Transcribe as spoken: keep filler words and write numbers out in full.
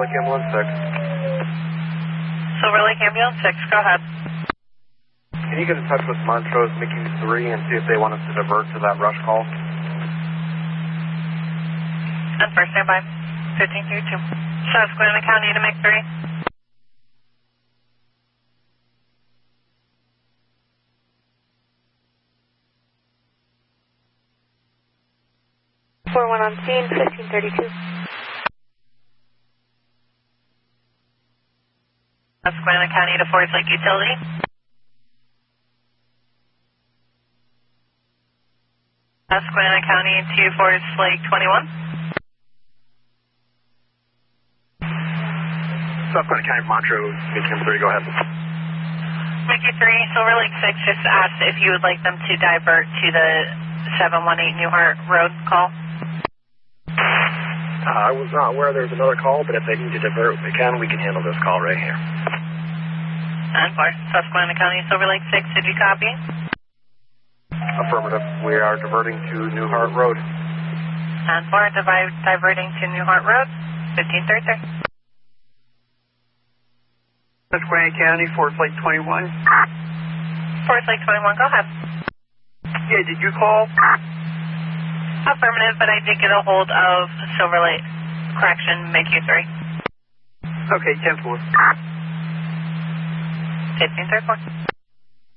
Lake Ambulance six. Silver Lake Ambulance six, go ahead. Can you get in touch with Montrose Mickey three and see if they want us to divert to that rush call? And first standby, fifteen thirty-two. Susquehanna County to Mick three. four one on scene, fifteen thirty-two. Susquehanna County to Forest Lake Utility. Susquehanna County to Forest Lake twenty-one. Susquehanna County, Montrose, Mickey three, go ahead. Mickey three, Silver Lake six just asked if you would like them to divert to the seven one eight Newhart Road call. Uh, I was not aware there was another call, but if they need to divert, we can. We can handle this call right here. And for Susquehanna County, Silver Lake six, did you copy? Affirmative. We are diverting to Newhart Road. And for divi- diverting to Newhart Road, fifteen thirty-three. Susquehanna County, Forest Lake twenty-one. Forest Lake twenty-one, go ahead. Yeah, did you call? Affirmative, but I did get a hold of Silver Lake Correction, Mickey three. Okay, ten four. fifteen thirty-four.